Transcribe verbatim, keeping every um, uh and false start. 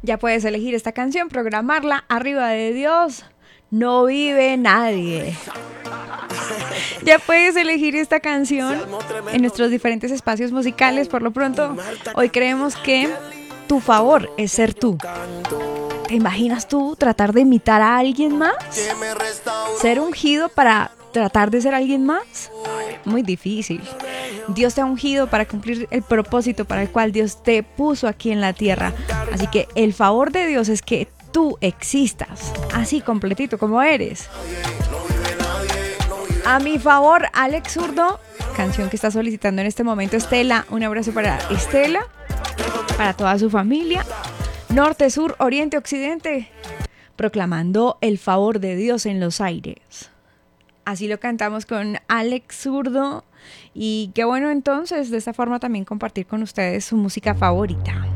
Ya puedes elegir esta canción, programarla. Arriba de Dios no vive nadie. Ya puedes elegir esta canción en nuestros diferentes espacios musicales. Por lo pronto, hoy creemos que tu favor es ser tú. ¿Te imaginas tú tratar de imitar a alguien más? ¿Ser ungido para tratar de ser alguien más? Muy difícil. Dios te ha ungido para cumplir el propósito para el cual Dios te puso aquí en la tierra. Así que el favor de Dios es que tú existas, así completito como eres. A mi favor, Alex Zurdo, canción que está solicitando en este momento Estela. Un abrazo para Estela, para toda su familia. Norte, sur, oriente, occidente, proclamando el favor de Dios en los aires. Así lo cantamos con Alex Zurdo. Y qué bueno entonces de esta forma también compartir con ustedes su música favorita.